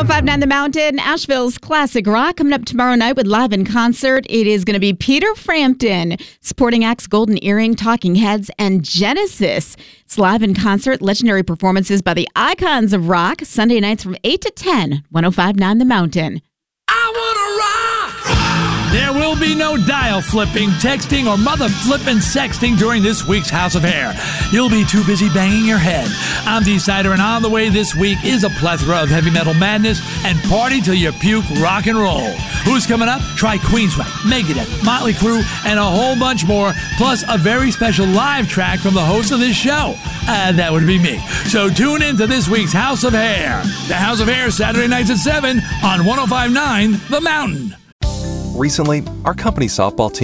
105.9 The Mountain, Asheville's classic rock, coming up tomorrow night with live in concert. It is going to be Peter Frampton, supporting acts Golden Earring, Talking Heads, and Genesis. It's live in concert, legendary performances by the icons of rock, Sunday nights from 8 to 10, 105.9 The Mountain. I wanna rock! There will be no dial flipping, texting, or mother flipping sexting during this week's House of Hair. You'll be too busy banging your head. I'm Dee Snider, and on the way this week is a plethora of heavy metal madness and party till you puke rock and roll. Who's coming up? Try Queensryche, Megadeth, Motley Crue, and a whole bunch more, plus a very special live track from the host of this show. That would be me. So tune in to this week's House of Hair. The House of Hair, Saturday nights at 7 on 105.9 The Mountain. Recently, our company softball team